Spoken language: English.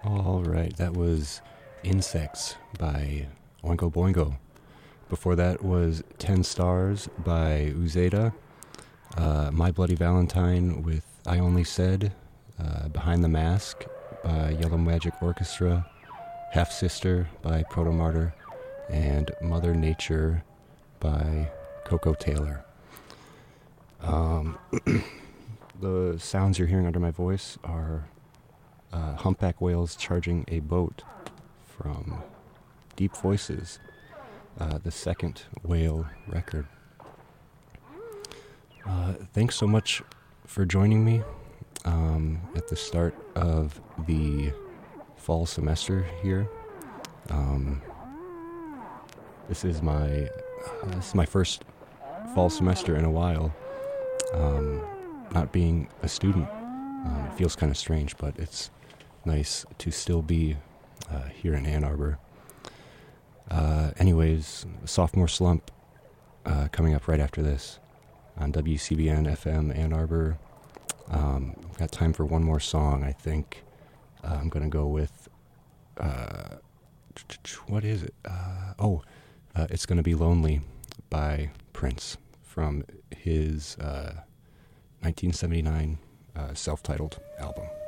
All right, that was Insects by Oingo Boingo. Before that was 10 Stars by Uzeda. My Bloody Valentine with I Only Said. Behind the Mask by Yellow Magic Orchestra. Half Sister by Proto Martyr. And Mother Nature by Coco Taylor. The sounds you're hearing under my voice are humpback whales charging a boat from Deep Voices, the second whale record. Thanks so much for joining me at the start of the fall semester here. This is my first fall semester in a while. Not being a student, it feels kind of strange, but it's nice to still be here in Ann Arbor. Anyways, Sophomore Slump coming up right after this on WCBN FM Ann Arbor. We've got time for one more song, I think. I'm going to go with, what is it? It's Gonna Be Lonely by Prince from his 1979 self-titled album.